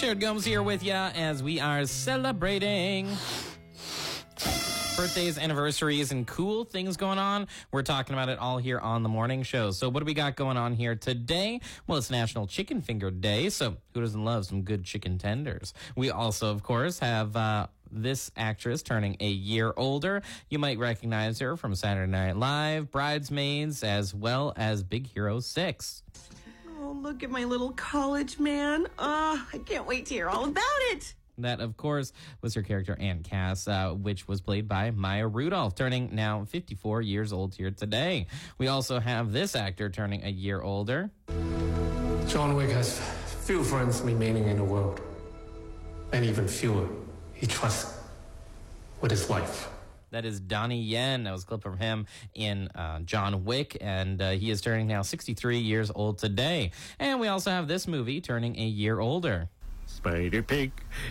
Jared Gomes here with you as we are celebrating birthdays, anniversaries, and cool things going on. We're talking about it all here on the morning show. So what do we got going on here today? Well, it's National Chicken Finger Day, so who doesn't love some good chicken tenders? We also, of course, have this actress turning a year older. You might recognize her from Saturday Night Live, Bridesmaids, as well as Big Hero 6. Oh, look at my little college man. Oh, I can't wait to hear all about it. That, of course, was her character Aunt Cass, which was played by Maya Rudolph, turning now 54 years old here today. We also have this actor turning a year older. John Wick has few friends remaining in the world, and even fewer he trusts with his life. That is Donnie Yen. That was a clip from him in John Wick, and he is turning now 63 years old today. And we also have this movie turning a year older. Spider Pig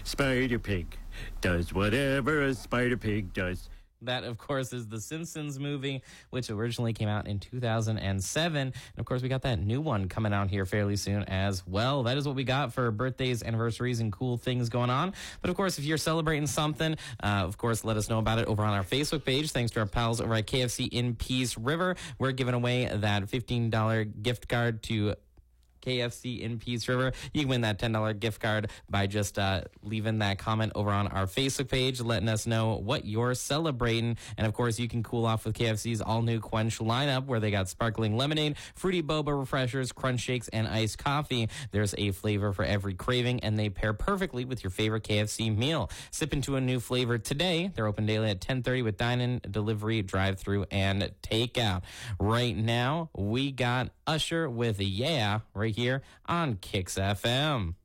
does whatever a Spider Pig does. That, of course, is the Simpsons movie, which originally came out in 2007. And, of course, we got that new one coming out here fairly soon as well. That is what we got for birthdays, anniversaries, and cool things going on. But, of course, if you're celebrating something, of course, let us know about it over on our Facebook page. Thanks to our pals over at KFC in Peace River. We're giving away that $15 gift card to KFC in Peace River. You can win that $10 gift card by just leaving that comment over on our Facebook page, letting us know what you're celebrating. And, of course, you can cool off with KFC's all-new Quench lineup, where they got sparkling lemonade, fruity boba refreshers, crunch shakes, and iced coffee. There's a flavor for every craving, and they pair perfectly with your favorite KFC meal. Sip into a new flavor today. They're open daily at 10:30 with dine-in, delivery, drive-thru, and takeout. Right now, we got Usher with Yeah right here on Kicks FM.